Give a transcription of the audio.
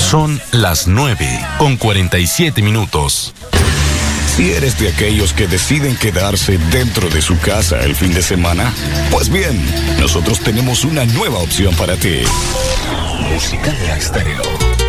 Son las 9:47. Si eres de aquellos que deciden quedarse dentro de su casa el fin de semana, pues bien, nosotros tenemos una nueva opción para ti. Música de Estéreo.